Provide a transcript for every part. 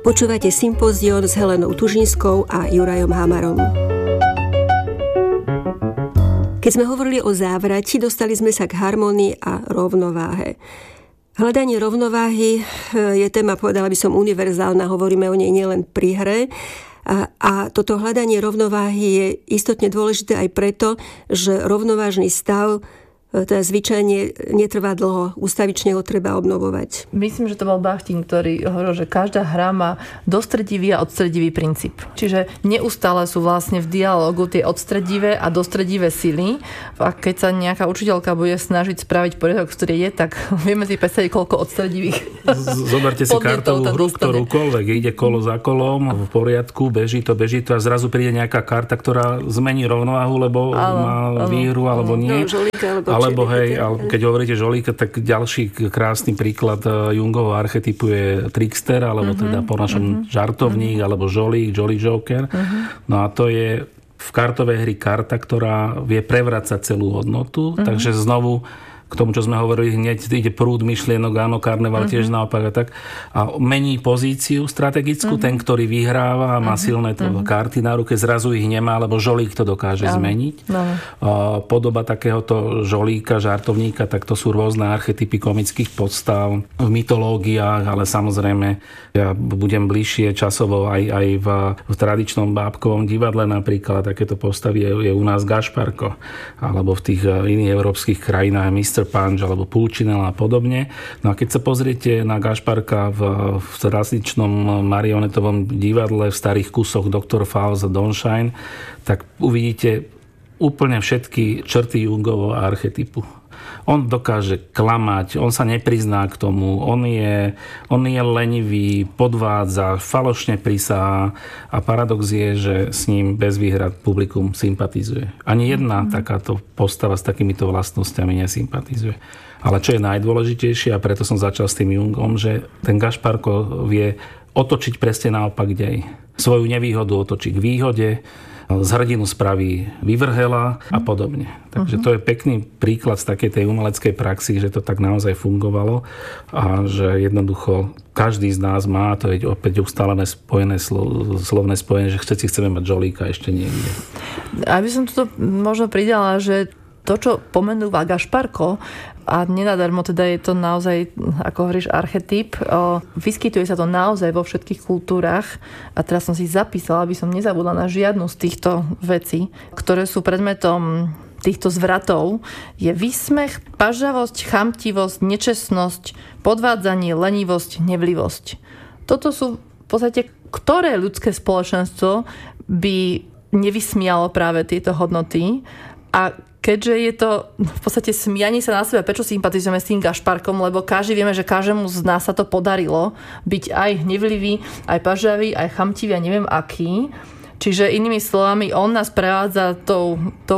Počúvate Sympozión s Helenou Tužinskou a Jurajom Hamarom. Keď sme hovorili o závrati, dostali sme sa k harmonii a rovnováhe. Hľadanie rovnováhy je téma, povedala by som, univerzálna. Hovoríme o nej nielen pri hre. A toto hľadanie rovnováhy je istotne dôležité aj preto, že rovnovážny stav teda zvyčajne netrvá dlho. Ústavične ho treba obnovovať. Myslím, že to bol Bachtin, ktorý hovoril, že každá hra má dostredivý a odstredivý princíp. Čiže neustále sú vlastne v dialógu tie odstredivé a dostredivé sily. A keď sa nejaká učiteľka bude snažiť spraviť poriadok, ktorý je, tak vieme si predstaviť, koľko odstredivých. Zoberte si kartovú hru, ktorúkoľvek. Ide kolo za kolom, v poriadku, beží to a zrazu príde nejaká karta, ktorá zmení rovnováhu, lebo má výhru, alebo nie. Alebo keď hovoríte žolíka, tak ďalší krásny príklad Jungovho archetypu je trickster, alebo teda po našom žartovník, alebo žolík, jolly joker. No a to je v kartovej hry karta, ktorá vie prevracať celú hodnotu, takže znovu k tomu, čo sme hovorili, hneď ide prúd myšlienok, áno, karneval tiež naopak a tak. A mení pozíciu strategickú, ten, ktorý vyhráva a má silné karty na ruke, zrazu ich nemá, lebo žolík to dokáže zmeniť. Podoba takéhoto žolíka, žartovníka, tak to sú rôzne archetypy komických podstav v mytológiách, ale samozrejme ja budem bližšie časovo aj v tradičnom bábkovom divadle napríklad, takéto postavy je u nás Gašparko, alebo v tých iných európskych krajinách Mr. Punch alebo Pulcinella a podobne. No a keď sa pozriete na Gašparka v tradičnom marionetovom divadle v starých kusoch Dr. Faust a Donshine, tak uvidíte úplne všetky črty Jungovho archetypu. On dokáže klamať, on sa neprizná k tomu, on je lenivý, podvádza, falošne prisahá a paradox je, že s ním bez výhrad publikum sympatizuje. Ani jedna takáto postava s takýmito vlastnosťami nesympatizuje. Ale čo je najdôležitejšie, a preto som začal s tým Jungom, že ten Gašparko vie otočiť presne naopak dej. Svoju nevýhodu otočí k výhode, z hrdinu spraví vyvrhela a podobne. Takže to je pekný príklad z takej tej umeleckej praxi, že to tak naozaj fungovalo a že jednoducho každý z nás má, to je opäť ustálené spojené, slovné spojenie, že všetci chceme mať žolíka ešte niekde. Aby som toto možno pridala, že to, čo pomenúva Gašparko, a nenadarmo teda je to naozaj, ako hovoríš, archetyp, vyskytuje sa to naozaj vo všetkých kultúrach a teraz som si zapísala, aby som nezabudla na žiadnu z týchto vecí, ktoré sú predmetom týchto zvratov, je výsmech, pažavosť, chamtivosť, nečestnosť, podvádzanie, lenivosť, nevlivosť. Toto sú v podstate, ktoré ľudské spoločenstvo by nevysmialo práve tieto hodnoty a keďže je to v podstate smianie sa na seba, prečo sympatizujeme s tým Gašparkom, lebo každý vieme, že každému z nás sa to podarilo byť aj hnevlivý, aj pažavý, aj chamtivý a neviem aký. Čiže inými slovami, on nás prevádza tou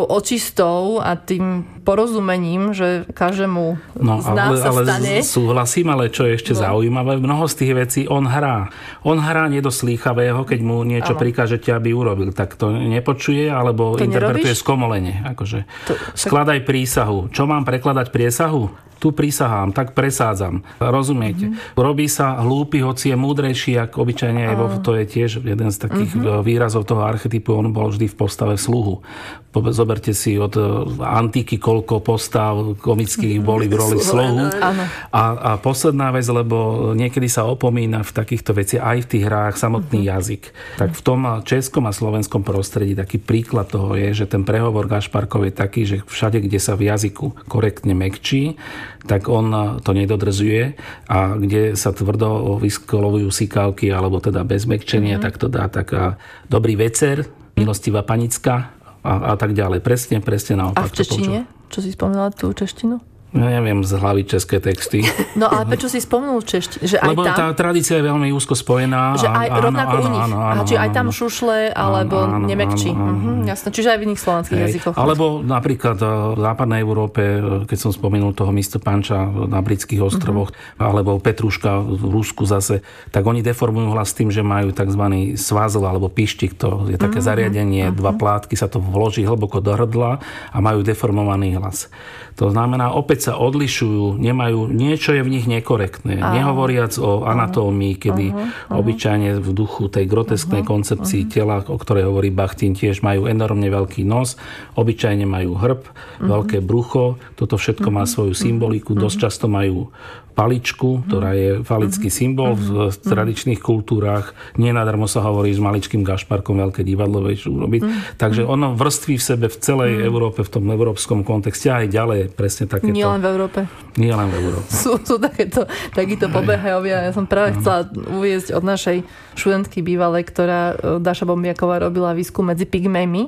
očistou a tým porozumením, že každému z nás sa stane. Súhlasím, ale čo je ešte zaujímavé, mnoho z tých vecí on hrá. On hrá nedoslýchavého, keď mu niečo prikážete, aby urobil. Tak to nepočuje, alebo to interpretuje skomolene. Akože. Skladaj prísahu. Čo mám prekladať priesahu? Tu prisahám, tak presádzam. Rozumiete? Robí sa hlúpy, hoci je múdrejší, ako obyčajne aj to je tiež jeden z takých výrazov toho archetypu. On bol vždy v postave sluhu. Zoberte si od antiky, koľko postav komických boli v roli sluhu. A posledná vec, lebo niekedy sa opomína v takýchto veciach aj v tých hrách samotný jazyk. Tak v tom českom a slovenskom prostredí taký príklad toho je, že ten prehovor Gašparkov je taký, že všade, kde sa v jazyku korektne mäkčí, tak on to nedodržuje a kde sa tvrdo vyskolovujú sikávky alebo teda bez mäkčenia, tak to dá taká dobrý večer, milostivá panická a tak ďalej. Presne naopak. A v češtine? Čo si spomínala tú češtinu? Ja neviem z hlavy české texty. No ale prečo si spomenul češtinu? Lebo tá tradícia je veľmi úzko spojená. Že aj rovnako u nich. Čiže aj tam šušle, alebo nemekčí. Jasné, čiže aj v iných slovanských jazykoch. Alebo napríklad v západnej Európe, keď som spomenul toho Mr. Puncha na britských ostrovoch, alebo Petruška v Rusku zase, tak oni deformujú hlas tým, že majú tzv. Svázl alebo pištik. To je také zariadenie, dva plátky sa to vloží hlboko do hrdla a majú deformovaný hlas. To znamená, opäť keď sa odlišujú, nemajú, niečo je v nich nekorektné. Nehovoriac o anatómii, kedy obyčajne v duchu tej grotesknej koncepcii tela, o ktorej hovorí Bachtin, tiež majú enormne veľký nos, obyčajne majú hrb, veľké brucho, toto všetko má svoju symboliku, dosť často majú paličku, ktorá je falický symbol v tradičných kultúrách. Nie nadarmo sa hovorí s maličkým gašparkom veľké divadlo vieš urobiť. Takže ono vrství v sebe v celej Európe, v tom európskom kontexte aj ďalej presne takéto. Nie len v Európe. Nie len v Európe. Sú takíto pobehajovia. Ja som práve chcela uviesť od našej študentky bývalej, ktorá Dáša Bombiaková robila výskum medzi pygmejmi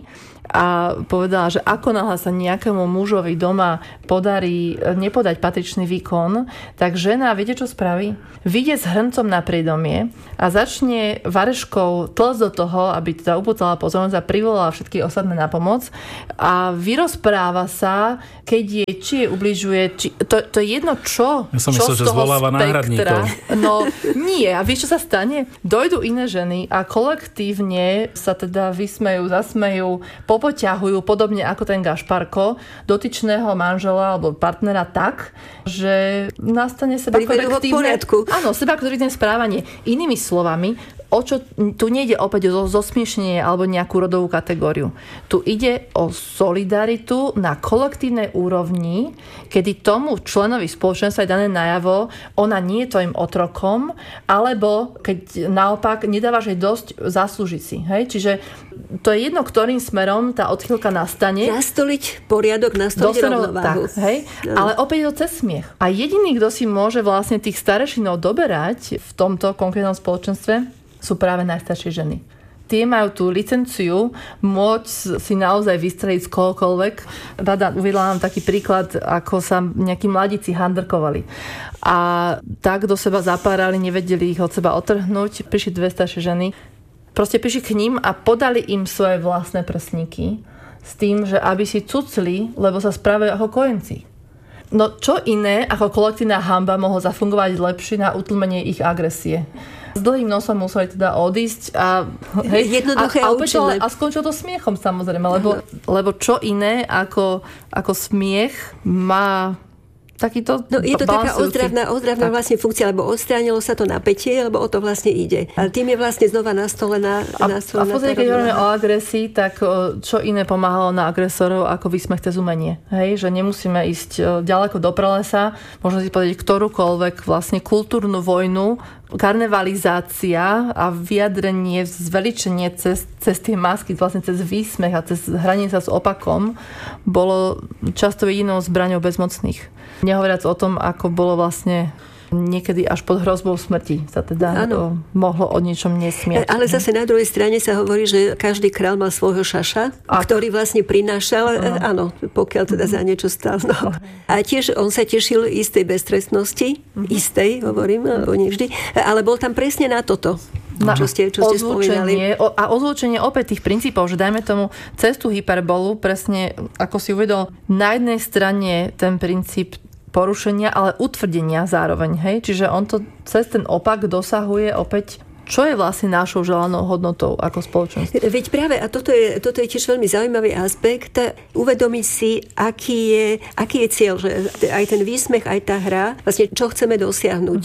a povedala, že ako náhle sa nejakému mužovi doma podarí nepodať patričný výkon, tak žena, viete čo spraví? Vyjde s hrncom na priedomie a začne vareškou tlcť do toho, aby teda upútala pozornosť a privolala všetky ostatné na pomoc a vyrozpráva sa, keď je, či je ubližuje, či, to je jedno čo. Ja som myslel, že zvoláva náhradníkov. No nie, a vieš čo sa stane? Dojdú iné ženy a kolektívne sa teda vysmejú, zasmejú, popoťahujú, podobne ako ten Gašparko, dotyčného manžela alebo partnera tak, že nastane sebakorektívne správanie. Inými slovami, o čo tu nejde opäť o zosmiešnenie alebo nejakú rodovú kategóriu. Tu ide o solidaritu na kolektívnej úrovni, kedy tomu členovi spoločenstva je dané najavo, ona nie je tvojim otrokom, alebo keď naopak nedávaš jej dosť, zaslúži si. Hej? Čiže to je jedno, ktorým smerom tá odchýlka nastane. Nastoliť poriadok, nastoliť rovnováhu. Hej? Ale opäť je to cez smiech. A jediný, kto si môže vlastne tých starešinov doberať v tomto konkrétnom spoločenstve, sú práve najstaršie ženy. Tie majú tú licenciu môcť si naozaj vystreliť z kohokoľvek. Rada uviedla nám taký príklad, ako sa nejakí mladíci handrkovali. A tak do seba zapárali, nevedeli ich od seba otrhnúť. Prišli dve staršie ženy. Proste prišli k ním a podali im svoje vlastné prsníky s tým, že aby si cucli, lebo sa správajú ako kojenci. No čo iné ako kolektívna hanba mohlo zafungovať lepšie na utlmenie ich agresie. S dlhým nosom museli teda odísť a skončilo to smiechom samozrejme, lebo čo iné ako smiech má takýto je to taká ozdravná vlastne funkcia, lebo odstránilo sa to napätie, lebo o to vlastne ide. Ale tým je vlastne znova nastolená. A v podstate, keď hovoríme o agresii, tak čo iné pomáhalo na agresorov ako vysmech cez umenie. Hej? Že nemusíme ísť ďaleko do pralesa, možno si povedať ktorúkoľvek vlastne kultúrnu vojnu, karnevalizácia a vyjadrenie, zveličenie cez tie masky, vlastne cez výsmech a cez hranie sa s opakom bolo často jedinou zbraňou bezmocných. Nehovoriac o tom, ako bolo vlastne niekedy až pod hrozbou smrti sa teda mohlo o niečom nesmiať. Ale zase na druhej strane sa hovorí, že každý kráľ mal svojho šaša, ktorý vlastne prinášal, pokiaľ teda za niečo stál. No. A tiež on sa tešil istej beztrestnosti, istej, hovorím, alebo nevždy, ale bol tam presne na toto. Čo ste spomínali. A ozvučenie opäť tých princípov, že dajme tomu cez tú hyperbolu, presne ako si uvedol, na jednej strane ten princíp porušenia, ale utvrdenia zároveň. Hej? Čiže on to cez ten opak dosahuje opäť, čo je vlastne našou želanou hodnotou ako spoločnosť. Veď práve, a toto je tiež veľmi zaujímavý aspekt, uvedomiť si, aký je cieľ, že aj ten výsmech, aj tá hra, vlastne čo chceme dosiahnuť.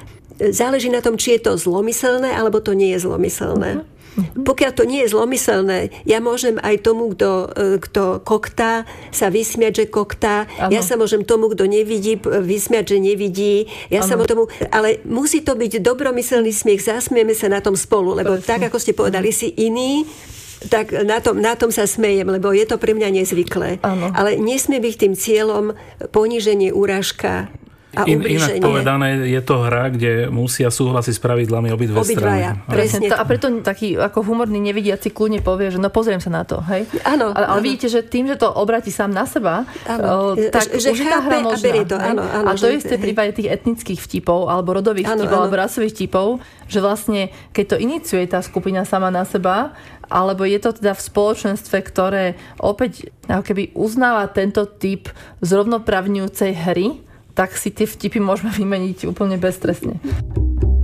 Záleží na tom, či je to zlomyselné, alebo to nie je zlomyselné. Pokiaľ to nie je zlomyselné, ja môžem aj tomu, kto koktá, sa vysmiať, že koktá. Ano. Ja sa môžem tomu, kto nevidí, vysmiať, že nevidí. Sa tomu, ale musí to byť dobromyselný smiech. Zasmieme sa na tom spolu, lebo tak, ako ste povedali, si iný, tak na tom sa smejem, lebo je to pre mňa nezvyklé. Ano. Ale nesmie byť tým cieľom poníženie, úražka a inak povedané, je to hra, kde musia súhlasiť s pravidlami obidve strany. Presne. A preto taký ako humorný nevidiaci kľudne povie, že no pozriem sa na to. Hej? Áno. Ale vidíte, že tým, že to obratí sám na seba, tak že už je tá hra možná. A to isté v prípade tých etnických vtipov, alebo rodových vtipov, alebo rasových vtipov, že vlastne, keď to iniciuje tá skupina sama na seba, alebo je to teda v spoločenstve, ktoré opäť ako keby uznáva tento typ zrovnoprávňujúcej hry, tak si tie vtipy môžeme vymeniť úplne beztrestne.